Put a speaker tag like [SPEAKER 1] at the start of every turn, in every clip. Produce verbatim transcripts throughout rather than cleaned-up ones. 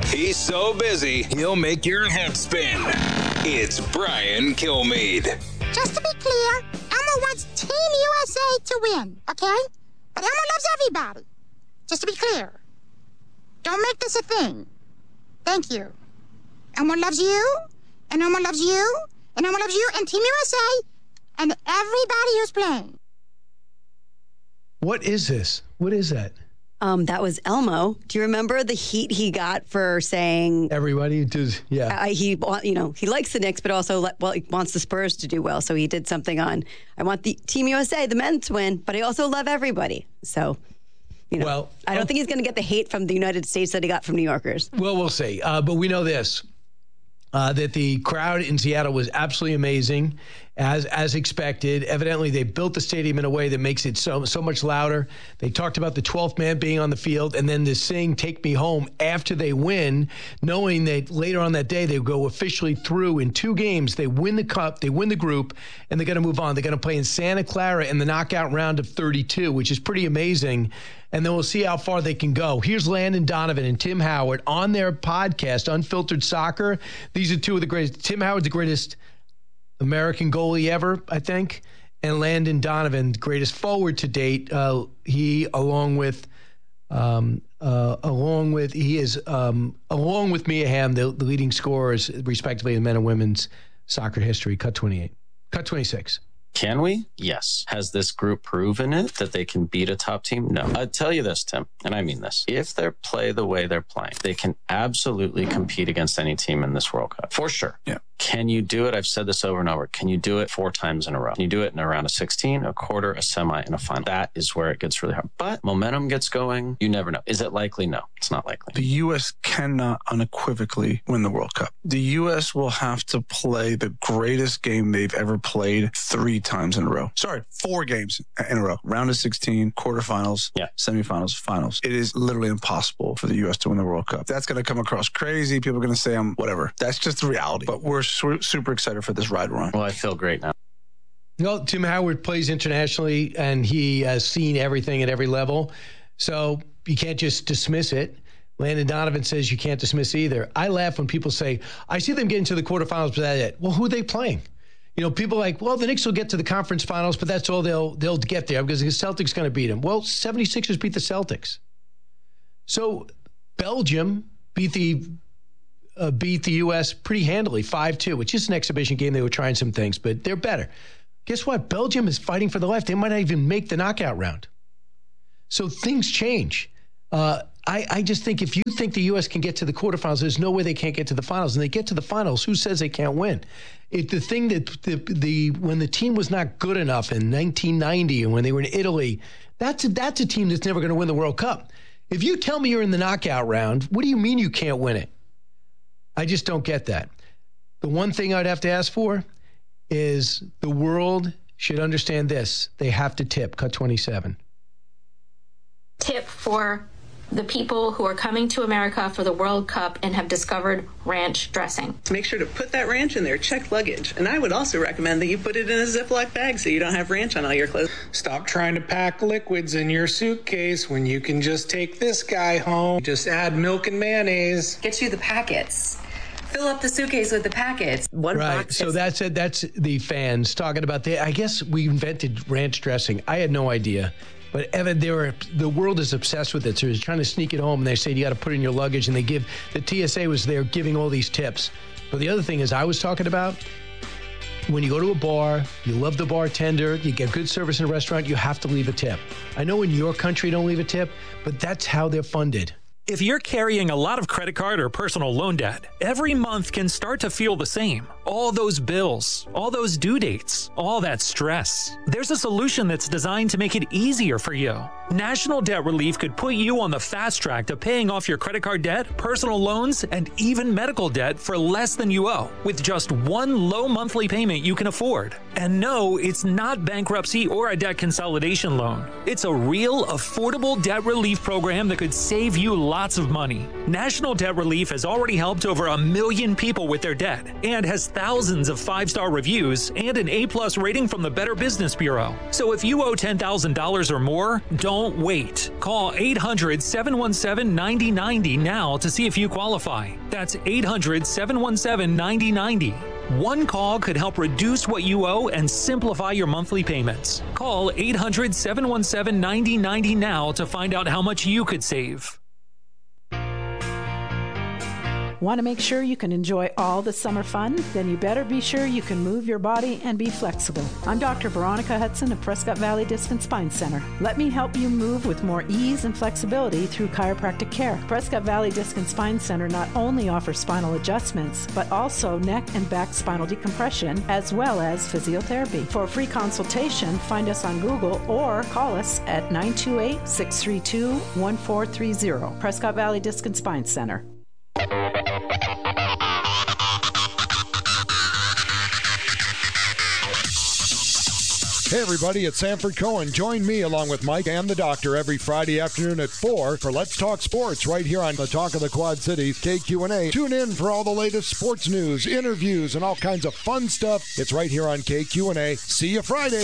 [SPEAKER 1] He's so busy, he'll make your head spin. It's Brian Kilmeade.
[SPEAKER 2] Just to be clear, Elmo wants Team U S A to win, okay? But Elmo loves everybody. Just to be clear. Don't make this a thing. Thank you. Elmo loves you, and Elmo loves you, and Elmo loves you, and Team U S A, and everybody who's playing.
[SPEAKER 3] What is this? What is that?
[SPEAKER 4] Um, that was Elmo. Do you remember the heat he got for saying
[SPEAKER 3] everybody does? Yeah,
[SPEAKER 4] uh, he you know he likes the Knicks, but also well he wants the Spurs to do well. So he did something on I want the Team U S A, the men to win, but I also love everybody. So you know,
[SPEAKER 3] well,
[SPEAKER 4] I don't
[SPEAKER 3] um,
[SPEAKER 4] think he's going to get the hate from the United States that he got from New Yorkers.
[SPEAKER 3] Well, we'll see. Uh, but we know this. Uh, that the crowd in Seattle was absolutely amazing, as as expected. Evidently, they built the stadium in a way that makes it so so much louder. They talked about the twelfth man being on the field, and then to sing "Take Me Home" after they win, knowing that later on that day they go officially through in two games. They win the cup, they win the group, and they're going to move on. They're going to play in Santa Clara in the knockout round of thirty-two, which is pretty amazing. And then we'll see how far they can go. Here's Landon Donovan and Tim Howard on their podcast, Unfiltered Soccer. These are two of the greatest. Tim Howard's the greatest American goalie ever, I think. And Landon Donovan, greatest forward to date. Uh, he, along with, um, uh, along with, he is, um, along with Mia Hamm, the, the leading scorers, respectively, in men and women's soccer history. Cut twenty-eight. Cut twenty-six.
[SPEAKER 5] Can we? Yes. Has this group proven it, that they can beat a top team? No. I'll tell you this, Tim, and I mean this. If they play the way they're playing, they can absolutely compete against any team in this World Cup. For sure.
[SPEAKER 6] Yeah.
[SPEAKER 5] Can you do it? I've said this over and over. Can you do it four times in a row? Can you do it in a round of sixteen, a quarter, a semi, and a final? That is where it gets really hard. But momentum gets going. You never know. Is it likely? No, it's not likely.
[SPEAKER 6] The U S cannot unequivocally win the World Cup. The U S will have to play the greatest game they've ever played three times in a row. Sorry, four games in a row. Round of sixteen, quarterfinals,
[SPEAKER 5] yeah.
[SPEAKER 6] semifinals, finals. It is literally impossible for the U S to win the World Cup. That's going to come across crazy. People are going to say I'm whatever. That's just the reality. But we're su- super excited for this ride we're on.
[SPEAKER 5] Well, I feel great now.
[SPEAKER 3] No, Tim Howard plays internationally, and he has seen everything at every level. So you can't just dismiss it. Landon Donovan says you can't dismiss either. I laugh when people say, I see them getting to the quarterfinals, but that's it. Well, who are they playing? You know, people are like, well, the Knicks will get to the conference finals, but that's all they'll they'll get there because the Celtics going to beat them. Well, seventy-sixers beat the Celtics. So Belgium beat the uh, beat the U S pretty handily, five two, which is an exhibition game. They were trying some things, but they're better. Guess what? Belgium is fighting for the life. They might not even make the knockout round. So things change. Uh, I, I just think if you think the U S can get to the quarterfinals, there's no way they can't get to the finals. And they get to the finals, who says they can't win? It, the thing that the, the when the team was not good enough in nineteen ninety and when they were in Italy, that's a, that's a team that's never going to win the World Cup. If you tell me you're in the knockout round, what do you mean you can't win it? I just don't get that. The one thing I'd have to ask for is the world should understand this. They have to tip. Cut twenty-seven.
[SPEAKER 7] Tip for the people who are coming to America for the World Cup and have discovered ranch dressing.
[SPEAKER 8] Make sure to put that ranch in there. Check luggage. And I would also recommend that you put it in a Ziploc bag so you don't have ranch on all your clothes.
[SPEAKER 9] Stop trying to pack liquids in your suitcase when you can just take this guy home. Just add milk and mayonnaise.
[SPEAKER 10] Get you the packets. Fill up the suitcase with the packets. One
[SPEAKER 3] right.
[SPEAKER 10] box.
[SPEAKER 3] So that's it. That's the fans talking about the. I guess we invented ranch dressing. I had no idea. But Evan, they were, the world is obsessed with it. So they're trying to sneak it home, and they say you got to put it in your luggage. And they give the T S A was there giving all these tips. But the other thing is, I was talking about when you go to a bar, you love the bartender, you get good service in a restaurant, you have to leave a tip. I know in your country you don't leave a tip, but that's how they're funded.
[SPEAKER 11] If you're carrying a lot of credit card or personal loan debt, every month can start to feel the same. All those bills, all those due dates, all that stress. There's a solution that's designed to make it easier for you. National Debt Relief could put you on the fast track to paying off your credit card debt, personal loans, and even medical debt for less than you owe, with just one low monthly payment you can afford. And no, it's not bankruptcy or a debt consolidation loan. It's a real, affordable debt relief program that could save you lives lots of money. National Debt Relief has already helped over a million people with their debt and has thousands of five-star reviews and an A-plus rating from the Better Business Bureau. So if you owe ten thousand dollars or more, don't wait. Call eight hundred, seven one seven, nine zero nine zero now to see if you qualify. That's eight hundred, seven one seven, nine zero nine zero. One call could help reduce what you owe and simplify your monthly payments. Call eight hundred, seven one seven, nine zero nine zero now to find out how much you could save.
[SPEAKER 12] Want to make sure you can enjoy all the summer fun? Then you better be sure you can move your body and be flexible. I'm Doctor Veronica Hudson of Prescott Valley Disc and Spine Center. Let me help you move with more ease and flexibility through chiropractic care. Prescott Valley Disc and Spine Center not only offers spinal adjustments, but also neck and back spinal decompression, as well as physiotherapy. For a free consultation, find us on Google or call us at nine two eight, six three two, one four three zero. Prescott Valley Disc and Spine Center.
[SPEAKER 13] Hey everybody, it's Sanford Cohen. Join me along with Mike and the Doctor every Friday afternoon at four for Let's Talk Sports right here on the Talk of the Quad Cities, K Q and A. Tune in for all the latest sports news, interviews, and all kinds of fun stuff. It's right here on K Q and A. See you Friday.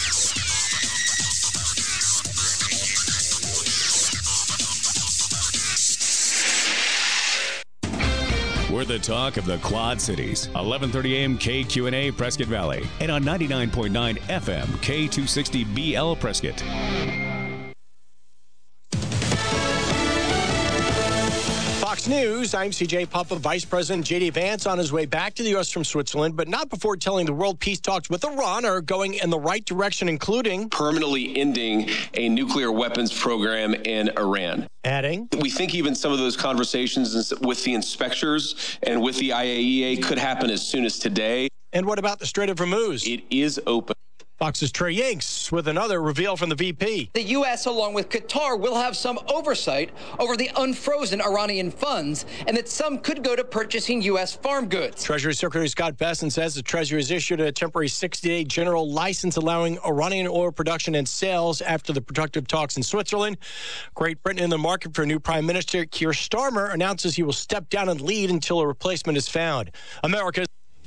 [SPEAKER 14] We're the talk of the Quad Cities. eleven thirty a.m. K Q and A Prescott Valley. And on ninety-nine point nine F M K two sixty B L Prescott.
[SPEAKER 15] Fox News, I'm C J Papa. Vice President J D Vance on his way back to the U S from Switzerland, but not before telling the world peace talks with Iran are going in the right direction, including
[SPEAKER 16] permanently ending a nuclear weapons program in Iran.
[SPEAKER 15] Adding,
[SPEAKER 16] we think even some of those conversations with the inspectors and with the I A E A could happen as soon as today.
[SPEAKER 15] And what about the Strait of Hormuz?
[SPEAKER 16] It is open.
[SPEAKER 15] Fox's Trey Yanks with another reveal from the V P.
[SPEAKER 17] The U S, along with Qatar, will have some oversight over the unfrozen Iranian funds, and that some could go to purchasing U S farm goods.
[SPEAKER 15] Treasury Secretary Scott Bessent says the Treasury has issued a temporary sixty-day general license allowing Iranian oil production and sales after the productive talks in Switzerland. Great Britain in the market for a new Prime Minister. Keir Starmer announces he will step down and lead until a replacement is found. America's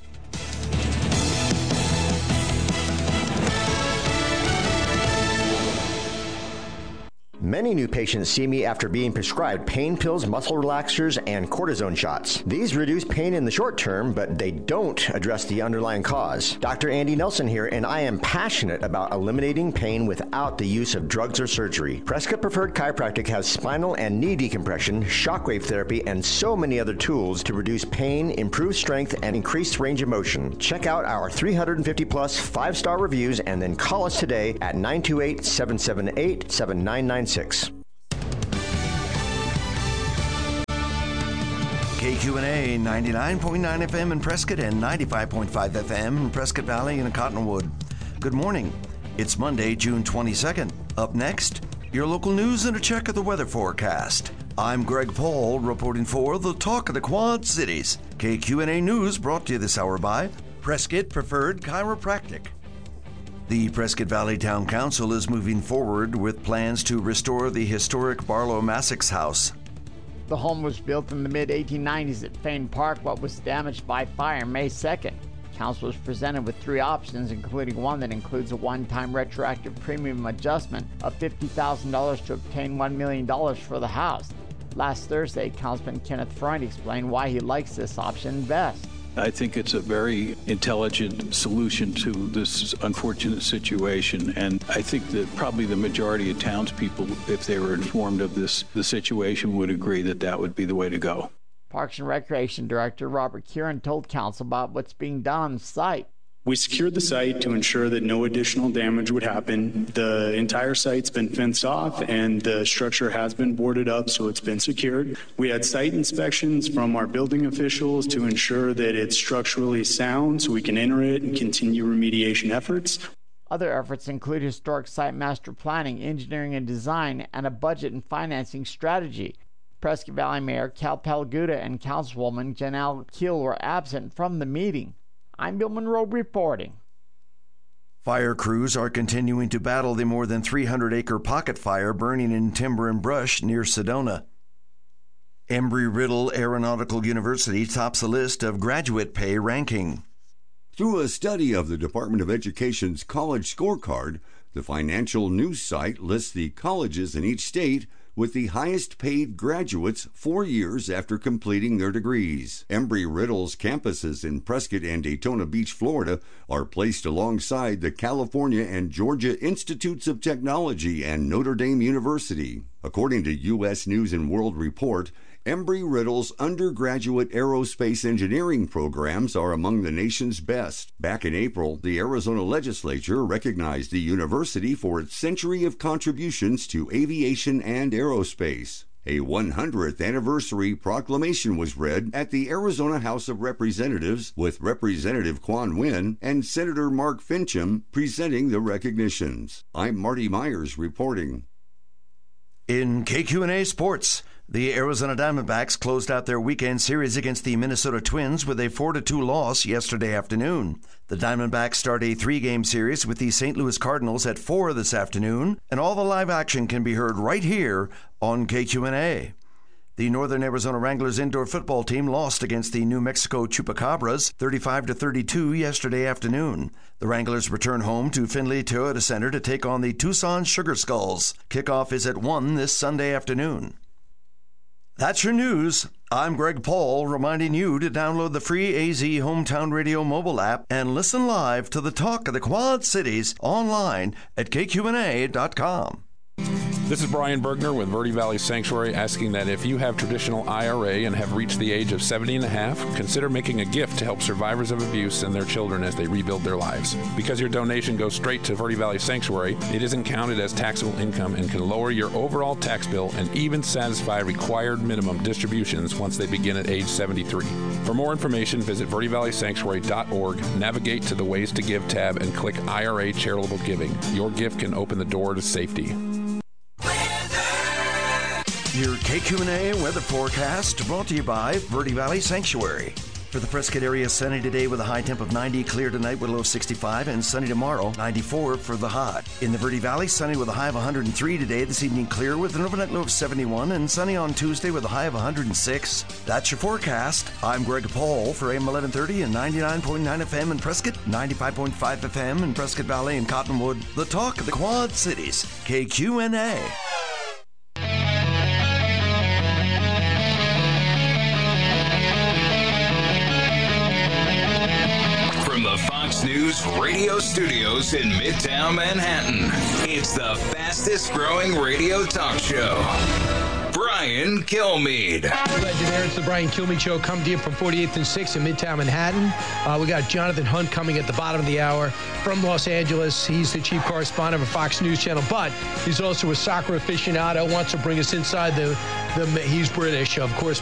[SPEAKER 18] Many new patients see me after being prescribed pain pills, muscle relaxers, and cortisone shots. These reduce pain in the short term, but they don't address the underlying cause. Doctor Andy Nelson here, and I am passionate about eliminating pain without the use of drugs or surgery. Prescott Preferred Chiropractic has spinal and knee decompression, shockwave therapy, and so many other tools to reduce pain, improve strength, and increase range of motion. Check out our three hundred fifty plus five-star reviews and then call us today at nine two eight, seven seven eight, seven nine nine six.
[SPEAKER 19] K Q and A, ninety-nine point nine F M in Prescott and ninety-five point five F M in Prescott Valley and Cottonwood. Good morning. It's Monday, June twenty-second. Up next, your local news and a check of the weather forecast. I'm Greg Paul reporting for the Talk of the Quad Cities. K Q and A News brought to you this hour by Prescott Preferred Chiropractic. The Prescott Valley Town Council is moving forward with plans to restore the historic Barlow Massix house.
[SPEAKER 20] The home was built in the mid eighteen nineties at Fane Park, but was damaged by fire May second. Council was presented with three options, including one that includes a one-time retroactive premium adjustment of fifty thousand dollars to obtain one million dollars for the house. Last Thursday, Councilman Kenneth Freund explained why he likes this option best.
[SPEAKER 21] I think it's a very intelligent solution to this unfortunate situation, and I think that probably the majority of townspeople, if they were informed of this, the situation, would agree that that would be the way to go.
[SPEAKER 20] Parks and Recreation Director Robert Kieran told Council about what's being done on the site.
[SPEAKER 22] We secured the site to ensure that no additional damage would happen. The entire site's been fenced off and the structure has been boarded up, so it's been secured. We had site inspections from our building officials to ensure that it's structurally sound so we can enter it and continue remediation efforts.
[SPEAKER 20] Other efforts include historic site master planning, engineering and design, and a budget and financing strategy. Prescott Valley Mayor Cal Palguda and Councilwoman Janelle Keel were absent from the meeting. I'm Bill Monroe reporting.
[SPEAKER 19] Fire crews are continuing to battle the more than three hundred acre pocket fire burning in timber and brush near Sedona. Embry-Riddle Aeronautical University tops the list of graduate pay ranking.
[SPEAKER 1] Through a study of the Department of Education's College Scorecard, the financial news site lists the colleges in each state with the highest paid graduates four years after completing their degrees. Embry-Riddle's campuses in Prescott and Daytona Beach, Florida, are placed alongside the California and Georgia Institutes of Technology and Notre Dame University. According to U S News and World Report, Embry-Riddle's undergraduate aerospace engineering programs are among the nation's best. Back in April, the Arizona legislature recognized the university for its century of contributions to aviation and aerospace. A one hundredth anniversary proclamation was read at the Arizona House of Representatives with Representative Quan Nguyen and Senator Mark Fincham presenting the recognitions. I'm Marty Myers reporting.
[SPEAKER 19] In K Q and A Sports, the Arizona Diamondbacks closed out their weekend series against the Minnesota Twins with a four to two loss yesterday afternoon. The Diamondbacks start a three-game series with the Saint Louis Cardinals at four this afternoon, and all the live action can be heard right here on K Q and A. The Northern Arizona Wranglers indoor football team lost against the New Mexico Chupacabras thirty-five to thirty-two yesterday afternoon. The Wranglers return home to Findlay Toyota Center to take on the Tucson Sugar Skulls. Kickoff is at one this Sunday afternoon. That's your news. I'm Greg Paul, reminding you to download the free A Z Hometown Radio mobile app and listen live to the talk of the Quad Cities online at K Q N A dot com.
[SPEAKER 2] This is Brian Bergner with Verde Valley Sanctuary, asking that if you have traditional I R A and have reached the age of seventy and a half, consider making a gift to help survivors of abuse and their children as they rebuild their lives. Because your donation goes straight to Verde Valley Sanctuary, it isn't counted as taxable income and can lower your overall tax bill and even satisfy required minimum distributions once they begin at age seventy-three. For more information, visit Verde Valley Sanctuary dot org, navigate to the Ways to Give tab, and click I R A Charitable Giving. Your gift can open the door to safety.
[SPEAKER 19] Your K Q and A weather forecast brought to you by Verde Valley Sanctuary. For the Prescott area, sunny today with a high temp of ninety, clear tonight with a low of sixty-five, and sunny tomorrow, ninety-four for the high. In the Verde Valley, sunny with a high of one hundred three today, this evening clear with an overnight low of seventy-one, and sunny on Tuesday with a high of one hundred six. That's your forecast. I'm Greg Paul for A M eleven thirty and ninety-nine point nine F M in Prescott, ninety-five point five F M in Prescott Valley and Cottonwood. The talk of the Quad Cities, K Q and A.
[SPEAKER 23] Fox News radio studios in Midtown Manhattan. It's the fastest growing radio talk show. Brian Kilmeade.
[SPEAKER 3] Legendary, it's the Brian Kilmeade Show. Come to you from forty-eighth and sixth in Midtown Manhattan. Uh, we got Jonathan Hunt coming at the bottom of the hour from Los Angeles. He's the chief correspondent of Fox News Channel, but he's also a soccer aficionado, wants to bring us inside the, the he's British, of course,